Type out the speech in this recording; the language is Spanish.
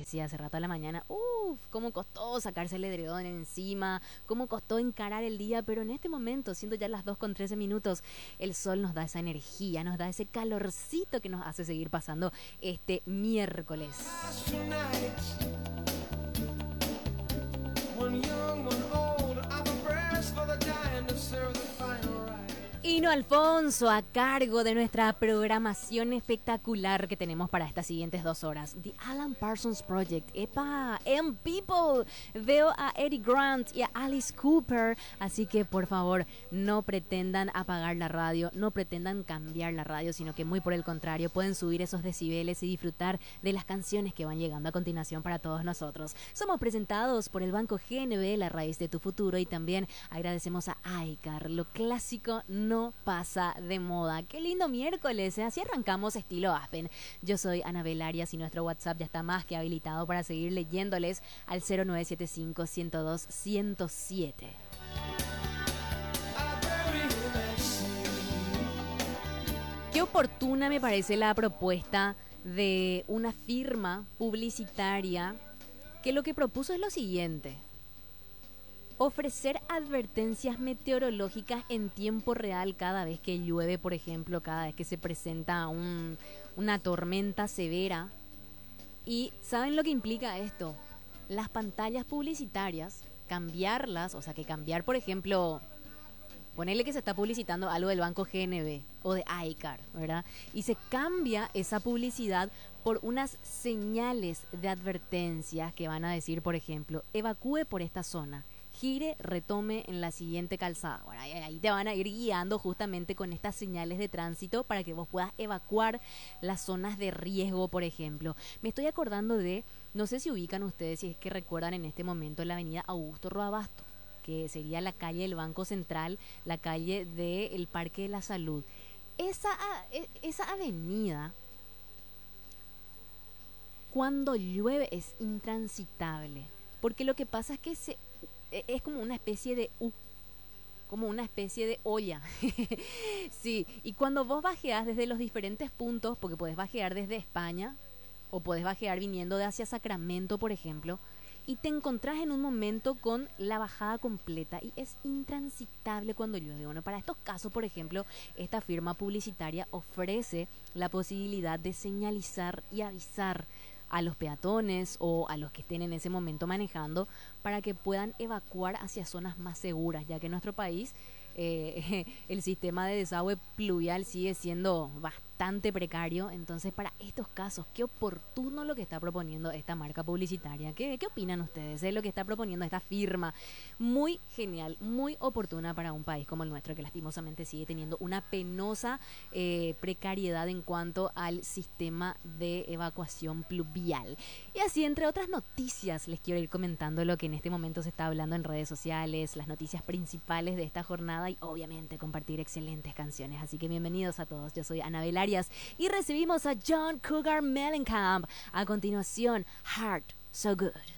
decía hace rato a la mañana, cómo costó sacarse el edredón encima, cómo costó encarar el día, pero en este momento, siendo ya las 2:13, el sol nos da esa energía, nos da ese calorcito que nos hace seguir pasando este miércoles. Hino Alfonso a cargo de nuestra programación espectacular que tenemos para estas siguientes 2 horas. The Alan Parsons Project. ¡Epa! ¡En People! Veo a Eddie Grant y a Alice Cooper. Así que, por favor, no pretendan apagar la radio, no pretendan cambiar la radio, sino que muy por el contrario, pueden subir esos decibeles y disfrutar de las canciones que van llegando a continuación para todos nosotros. Somos presentados por el Banco GNB, la raíz de tu futuro, y también agradecemos a iCar. Lo clásico no pasa de moda. Qué lindo miércoles, ¿eh? Así arrancamos estilo Aspen. Yo soy Anabel Arias y nuestro WhatsApp ya está más que habilitado para seguir leyéndoles al 0975-102-107. Qué oportuna me parece la propuesta de una firma publicitaria que lo que propuso es lo siguiente: ofrecer advertencias meteorológicas en tiempo real cada vez que llueve, por ejemplo, cada vez que se presenta una tormenta severa. ¿Y saben lo que implica esto? Las pantallas publicitarias, cambiarlas, o sea que cambiar, por ejemplo, ponerle que se está publicitando algo del Banco GNB o de iCar, ¿verdad? Y se cambia esa publicidad por unas señales de advertencias que van a decir, por ejemplo, evacúe por esta zona, gire, retome en la siguiente calzada. Bueno, ahí te van a ir guiando justamente con estas señales de tránsito para que vos puedas evacuar las zonas de riesgo, por ejemplo. Me estoy acordando de, no sé si ubican ustedes, si es que recuerdan en este momento, la avenida Augusto Roabasto, que sería la calle del Banco Central, la calle del Parque de la Salud. Esa avenida, cuando llueve, es intransitable, porque lo que pasa es que es como una especie de como una especie de olla. Sí, y cuando vos bajeás desde los diferentes puntos, porque podés bajear desde España o podés bajear viniendo de hacia Sacramento, por ejemplo, y te encontrás en un momento con la bajada completa y es intransitable cuando llueve. Bueno, para estos casos, por ejemplo, esta firma publicitaria ofrece la posibilidad de señalizar y avisar a los peatones o a los que estén en ese momento manejando para que puedan evacuar hacia zonas más seguras, ya que en nuestro país el sistema de desagüe pluvial sigue siendo bastante precario. Entonces, para estos casos, qué oportuno lo que está proponiendo esta marca publicitaria. ¿Qué opinan ustedes de lo que está proponiendo esta firma? Muy genial, muy oportuna para un país como el nuestro, que lastimosamente sigue teniendo una penosa precariedad en cuanto al sistema de evacuación pluvial. Y así, entre otras noticias, les quiero ir comentando lo que en este momento se está hablando en redes sociales, las noticias principales de esta jornada y obviamente compartir excelentes canciones. Así que bienvenidos a todos, yo soy Anabel Arias y recibimos a John Cougar Mellencamp. A continuación, Heart So Good.